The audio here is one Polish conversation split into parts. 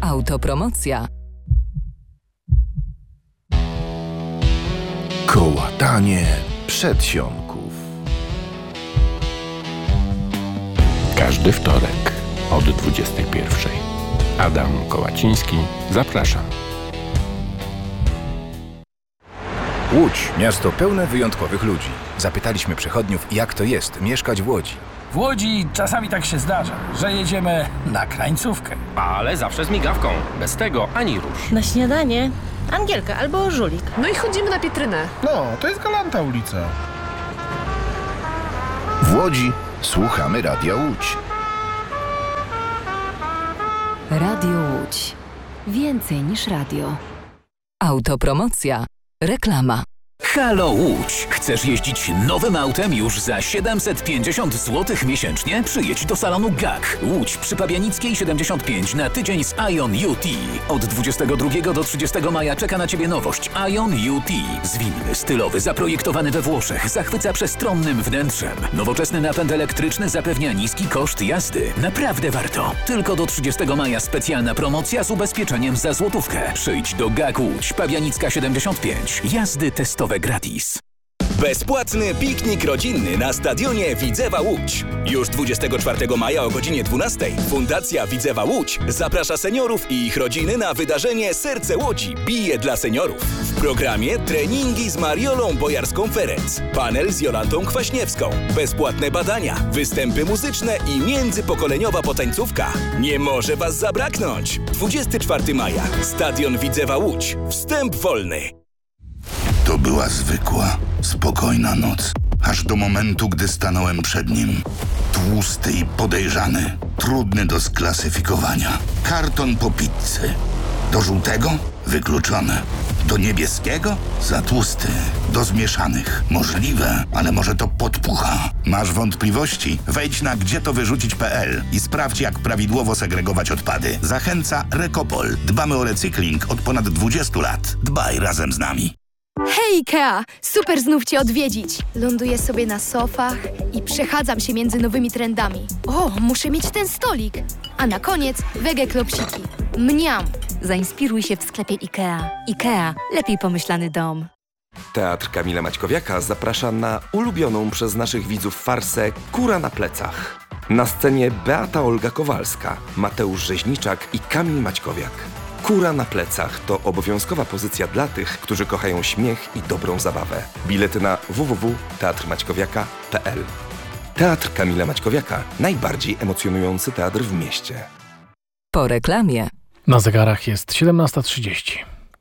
Autopromocja. Kołatanie przedsionków. Każdy wtorek od 21:00. Adam Kołaciński, zapraszam. Łódź, miasto pełne wyjątkowych ludzi. Zapytaliśmy przechodniów, jak to jest mieszkać w Łodzi. W Łodzi czasami tak się zdarza, że jedziemy na krańcówkę. Ale zawsze z migawką. Bez tego ani rusz. Na śniadanie Angielka albo Żulik. No i chodzimy na Pietrynę. No, to jest Galanta ulica. W Łodzi słuchamy Radia Łódź. Radio Łódź. Więcej niż radio. Autopromocja. Reklama. Halo Łódź! Chcesz jeździć nowym autem już za 750 zł miesięcznie? Przyjedź do salonu GAK. Łódź przy Pabianickiej 75 na tydzień z Ion UT. Od 22 do 30 maja czeka na Ciebie nowość Ion UT. Zwinny, stylowy, zaprojektowany we Włoszech, zachwyca przestronnym wnętrzem. Nowoczesny napęd elektryczny zapewnia niski koszt jazdy. Naprawdę warto. Tylko do 30 maja specjalna promocja z ubezpieczeniem za złotówkę. Przyjdź do GAK Łódź, Pabianicka 75. Jazdy testowe gratis. Bezpłatny piknik rodzinny na stadionie Widzewa Łódź. Już 24 maja o godzinie 12 Fundacja Widzewa Łódź zaprasza seniorów i ich rodziny na wydarzenie Serce Łodzi bije dla seniorów. W programie treningi z Mariolą Bojarską-Ferenc, panel z Jolantą Kwaśniewską, bezpłatne badania, występy muzyczne i międzypokoleniowa potańcówka. Nie może Was zabraknąć! 24 maja. Stadion Widzewa Łódź. Wstęp wolny. To była zwykła, spokojna noc. Aż do momentu, gdy stanąłem przed nim. Tłusty i podejrzany. Trudny do sklasyfikowania. Karton po pizzy. Do żółtego? Wykluczone. Do niebieskiego? Za tłusty. Do zmieszanych? Możliwe, ale może to podpucha. Masz wątpliwości? Wejdź na gdzietowyrzucić.pl i sprawdź, jak prawidłowo segregować odpady. Zachęca Rekopol. Dbamy o recykling od ponad 20 lat. Dbaj razem z nami. Hej Ikea! Super znów Cię odwiedzić! Ląduję sobie na sofach i przechadzam się między nowymi trendami. O, muszę mieć ten stolik! A na koniec wege klopsiki. Mniam! Zainspiruj się w sklepie Ikea. Ikea. Lepiej pomyślany dom. Teatr Kamila Maćkowiaka zaprasza na ulubioną przez naszych widzów farsę Kura na plecach. Na scenie Beata Olga Kowalska, Mateusz Rzeźniczak i Kamil Maćkowiak. Kura na plecach to obowiązkowa pozycja dla tych, którzy kochają śmiech i dobrą zabawę. Bilety na www.teatrmaćkowiaka.pl. Teatr Kamila Maćkowiaka. Najbardziej emocjonujący teatr w mieście. Po reklamie. Na zegarach jest 17:30.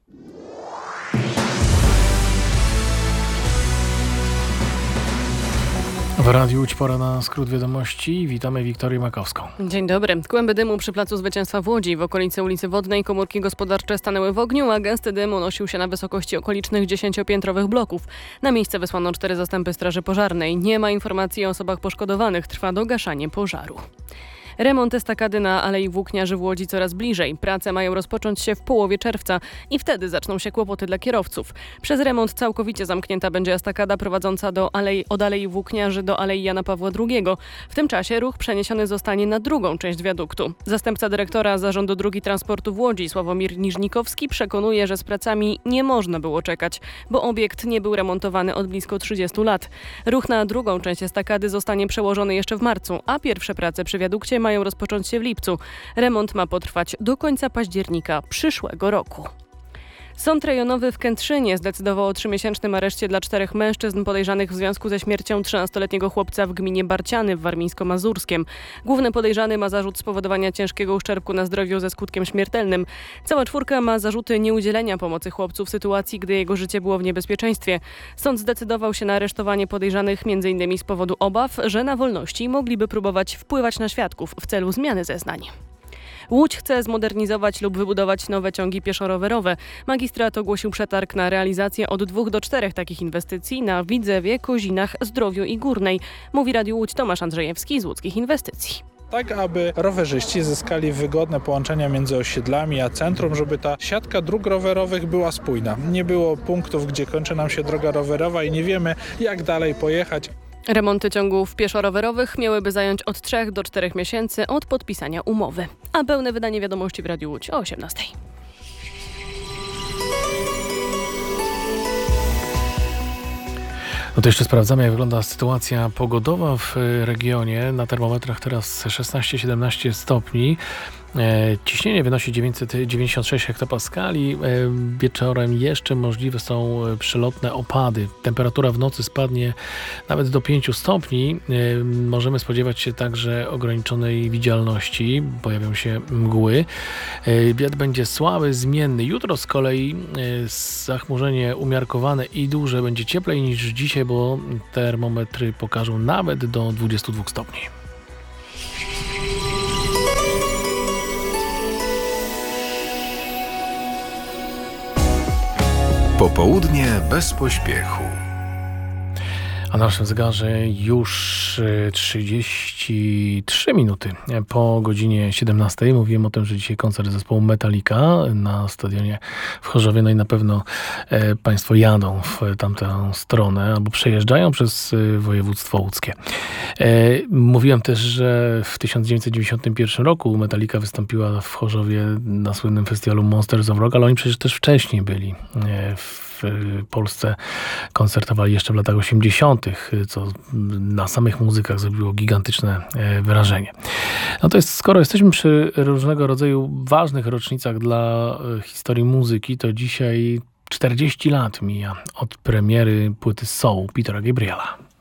W Radiu Łódź pora na skrót wiadomości. Witamy Wiktorię Makowską. Dzień dobry. Kłęby dymu przy Placu Zwycięstwa w Łodzi. W okolicy ulicy Wodnej komórki gospodarcze stanęły w ogniu, a gęsty dym unosił się na wysokości okolicznych 10-piętrowych bloków. Na miejsce wysłano 4 zastępy straży pożarnej. Nie ma informacji o osobach poszkodowanych. Trwa dogaszanie pożaru. Remont estakady na Alei Włókniarzy w Łodzi coraz bliżej. Prace mają rozpocząć się w połowie czerwca i wtedy zaczną się kłopoty dla kierowców. Przez remont całkowicie zamknięta będzie estakada prowadząca od Alei Włókniarzy do Alei Jana Pawła II. W tym czasie ruch przeniesiony zostanie na drugą część wiaduktu. Zastępca dyrektora Zarządu Dróg i Transportu w Łodzi, Sławomir Niżnikowski, przekonuje, że z pracami nie można było czekać, bo obiekt nie był remontowany od blisko 30 lat. Ruch na drugą część estakady zostanie przełożony jeszcze w marcu, a pierwsze prace przy wiadukcie mają rozpocząć się w lipcu. Remont ma potrwać do końca października przyszłego roku. Sąd rejonowy w Kętrzynie zdecydował o 3-miesięcznym areszcie dla 4 mężczyzn podejrzanych w związku ze śmiercią 13-letniego chłopca w gminie Barciany w Warmińsko-Mazurskiem. Główny podejrzany ma zarzut spowodowania ciężkiego uszczerbku na zdrowiu ze skutkiem śmiertelnym. Cała 4 ma zarzuty nieudzielenia pomocy chłopcu w sytuacji, gdy jego życie było w niebezpieczeństwie. Sąd zdecydował się na aresztowanie podejrzanych m.in. z powodu obaw, że na wolności mogliby próbować wpływać na świadków w celu zmiany zeznań. Łódź chce zmodernizować lub wybudować nowe ciągi pieszo-rowerowe. Magistrat ogłosił przetarg na realizację od 2 do 4 takich inwestycji na Widzewie, Kozinach, Zdrowiu i Górnej. Mówi Radiu Łódź Tomasz Andrzejewski z Łódzkich Inwestycji. Tak, aby rowerzyści zyskali wygodne połączenia między osiedlami a centrum, żeby ta siatka dróg rowerowych była spójna. Nie było punktów, gdzie kończy nam się droga rowerowa i nie wiemy, jak dalej pojechać. Remonty ciągów pieszo-rowerowych miałyby zająć od 3 do 4 miesięcy od podpisania umowy. A pełne wydanie wiadomości w Radiu Łódź o 18:00. No to jeszcze sprawdzamy, jak wygląda sytuacja pogodowa w regionie. Na termometrach teraz 16-17 stopni. Ciśnienie wynosi 996 hektopaskali. Wieczorem jeszcze możliwe są przelotne opady. Temperatura w nocy spadnie nawet do 5 stopni. Możemy spodziewać się także ograniczonej widzialności. Pojawią się mgły. Wiatr będzie słaby, zmienny. Jutro z kolei zachmurzenie umiarkowane i duże. Będzie cieplej niż dzisiaj, bo termometry pokażą nawet do 22 stopni. Popołudnie bez pośpiechu. A na naszym zegarze już 33 minuty po godzinie 17. Mówiłem o tym, że dzisiaj koncert zespołu Metallica na stadionie w Chorzowie. No i na pewno Państwo jadą w tamtą stronę albo przejeżdżają przez województwo łódzkie. Mówiłem też, że w 1991 roku Metallica wystąpiła w Chorzowie na słynnym festiwalu Monsters of Rock, ale oni przecież też wcześniej byli w Polsce, koncertowali jeszcze w latach 80., co na samych muzykach zrobiło gigantyczne wrażenie. No to jest, skoro jesteśmy przy różnego rodzaju ważnych rocznicach dla historii muzyki, to dzisiaj 40 lat mija od premiery płyty Soul Petera Gabriela.